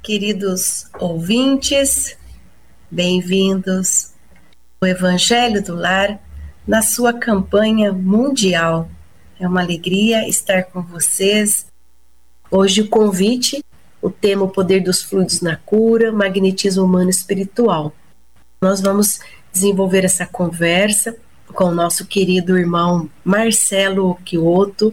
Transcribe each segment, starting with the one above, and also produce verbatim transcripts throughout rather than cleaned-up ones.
queridos ouvintes, bem-vindos ao Evangelho do Lar na sua campanha mundial. É uma alegria estar com vocês. Hoje o convite, o tema o poder dos fluidos na cura, magnetismo humano espiritual. Nós vamos desenvolver essa conversa com o nosso querido irmão Marcelo Chioto.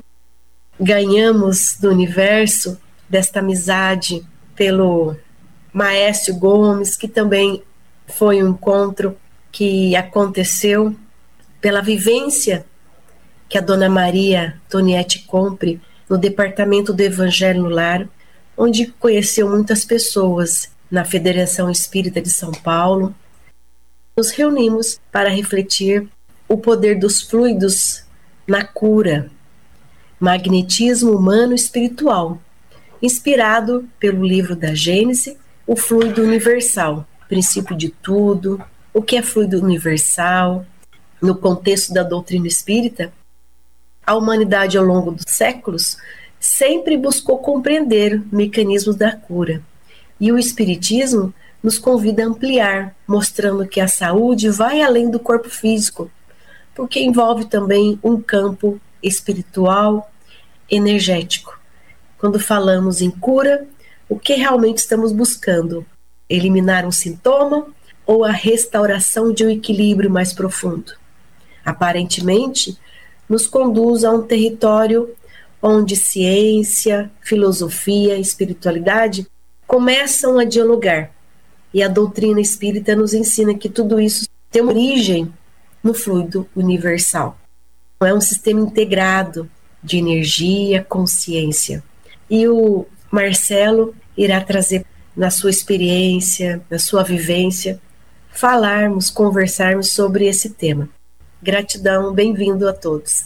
Ganhamos do universo desta amizade pelo Maestro Gomes, que também foi um encontro que aconteceu pela vivência que a Dona Maria Toniete Compre no Departamento do Evangelho no Lar, onde conheceu muitas pessoas na Federação Espírita de São Paulo. Nos reunimos para refletir o poder dos fluidos na cura, magnetismo humano espiritual, inspirado pelo livro da Gênese, o fluido universal, princípio de tudo, o que é fluido universal. No contexto da doutrina espírita, a humanidade ao longo dos séculos sempre buscou compreender mecanismos da cura, e o espiritismo nos convida a ampliar, mostrando que a saúde vai além do corpo físico, porque envolve também um campo espiritual, energético. Quando falamos em cura, o que realmente estamos buscando? Eliminar um sintoma ou a restauração de um equilíbrio mais profundo? Aparentemente, nos conduz a um território onde ciência, filosofia e espiritualidade começam a dialogar. E a doutrina espírita nos ensina que tudo isso tem uma origem no fluido universal. É um sistema integrado de energia, consciência. E o Marcelo irá trazer, na sua experiência, na sua vivência, falarmos, conversarmos sobre esse tema. Gratidão, bem-vindo a todos.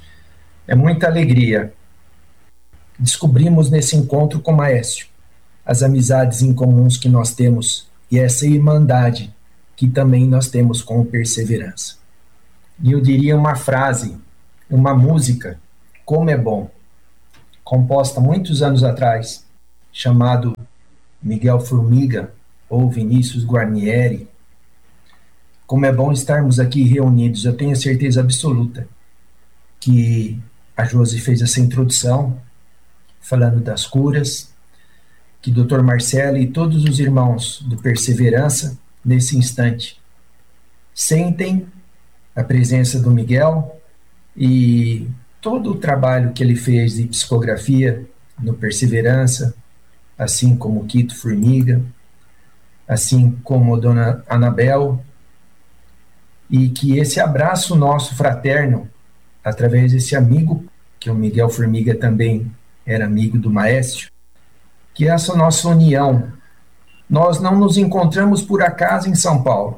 É muita alegria. Descobrimos nesse encontro com o Maestro as amizades incomuns que nós temos e essa irmandade que também nós temos com o Perseverança. E eu diria uma frase, uma música, Como é Bom, composta muitos anos atrás, chamado Miguel Formiga ou Vinícius Guarnieri. Como é bom estarmos aqui reunidos. Eu tenho certeza absoluta que a Josi fez essa introdução, falando das curas, que o doutor Marcelo e todos os irmãos do Perseverança, nesse instante, sentem a presença do Miguel e todo o trabalho que ele fez de psicografia no Perseverança, assim como o Quito Formiga, assim como a Dona Anabel, e que esse abraço nosso fraterno, através desse amigo, que o Miguel Formiga também era amigo do Maestro, que essa nossa união, nós não nos encontramos por acaso em São Paulo.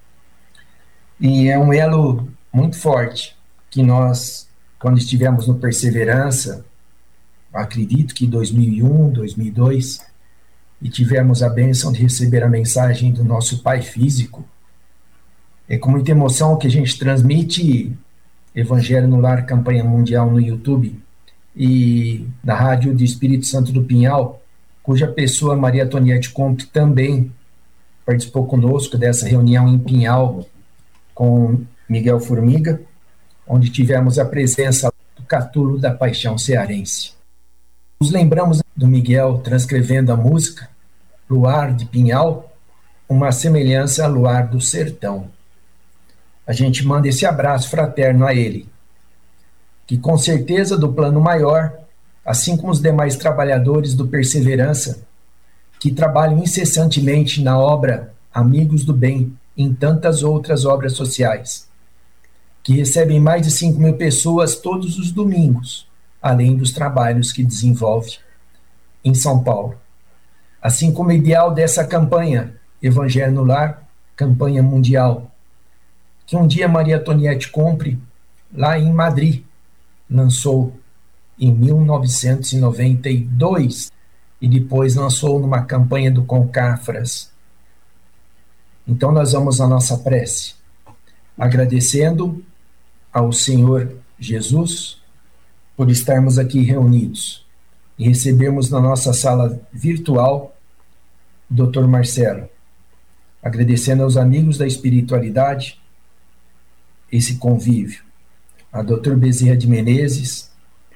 E é um elo muito forte, que nós, quando estivemos no Perseverança, acredito que dois mil e um, dois mil e dois, e tivemos a bênção de receber a mensagem do nosso pai físico, é com muita emoção que a gente transmite Evangelho no Lar, campanha mundial no YouTube, e na Rádio de Espírito Santo do Pinhal, cuja pessoa, Maria Toniete Compre, também participou conosco dessa reunião em Pinhal com Miguel Formiga, onde tivemos a presença do Catulo da Paixão Cearense. Nos lembramos do Miguel transcrevendo a música Luar de Pinhal, uma semelhança a Luar do Sertão. A gente manda esse abraço fraterno a ele, que com certeza do plano maior, assim como os demais trabalhadores do Perseverança, que trabalham incessantemente na obra Amigos do Bem, em tantas outras obras sociais, que recebem mais de cinco mil pessoas todos os domingos, além dos trabalhos que desenvolve em São Paulo. Assim como o ideal dessa campanha, Evangelho no Lar, campanha mundial, que um dia Maria Toniete Compre, lá em Madrid, lançou em mil novecentos e noventa e dois e depois lançou numa campanha do Concafras. Então nós vamos à nossa prece, agradecendo ao Senhor Jesus por estarmos aqui reunidos e recebermos na nossa sala virtual doutor Marcelo, agradecendo aos amigos da espiritualidade esse convívio, a doutor Bezerra de Menezes,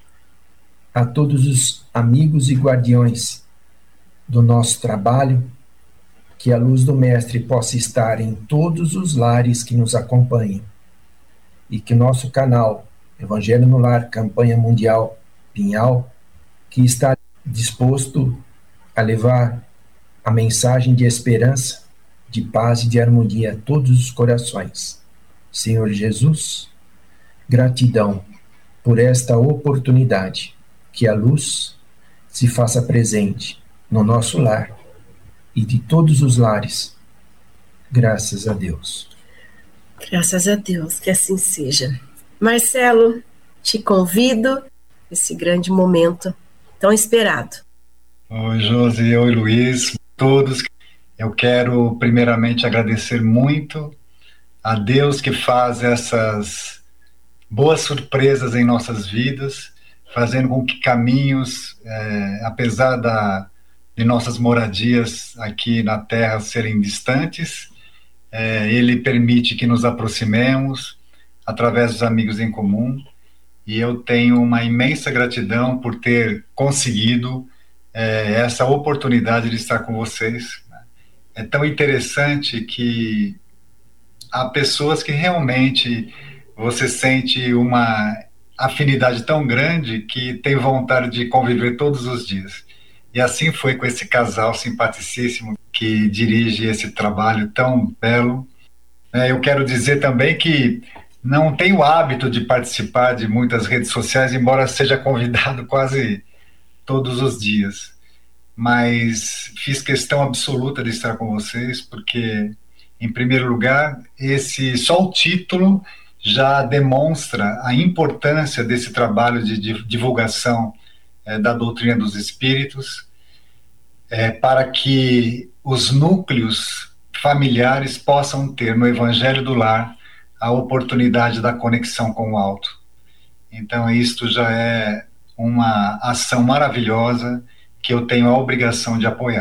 a todos os amigos e guardiões do nosso trabalho, que a luz do Mestre possa estar em todos os lares que nos acompanham e que o nosso canal Evangelho no Lar, Campanha Mundial Pinhal, que está disposto a levar a mensagem de esperança, de paz e de harmonia a todos os corações. Senhor Jesus, gratidão por esta oportunidade, que a luz se faça presente no nosso lar e de todos os lares. Graças a Deus. Graças a Deus, que assim seja. Marcelo, te convido esse grande momento tão esperado. Oi, Josi, oi, Luiz, todos. Eu quero primeiramente agradecer muito a Deus que faz essas boas surpresas em nossas vidas, fazendo com que caminhos, é, apesar da, de nossas moradias aqui na Terra serem distantes, é, Ele permite que nos aproximemos através dos amigos em comum, e eu tenho uma imensa gratidão por ter conseguido é, essa oportunidade de estar com vocês. É tão interessante que há pessoas que realmente você sente uma afinidade tão grande que tem vontade de conviver todos os dias. E assim foi com esse casal simpaticíssimo que dirige esse trabalho tão belo. É, eu quero dizer também que não tenho o hábito de participar de muitas redes sociais, embora seja convidado quase todos os dias. Mas fiz questão absoluta de estar com vocês, porque, em primeiro lugar, esse, só o título já demonstra a importância desse trabalho de, de divulgação é, da doutrina dos espíritos, é, para que os núcleos familiares possam ter no Evangelho do Lar a oportunidade da conexão com o alto. Então, isto já é uma ação maravilhosa que eu tenho a obrigação de apoiar.